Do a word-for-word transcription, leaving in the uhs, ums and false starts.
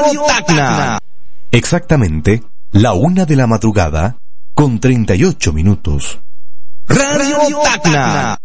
Radio Tacna. Exactamente la una de la madrugada con treinta y ocho minutos. Radio Tacna.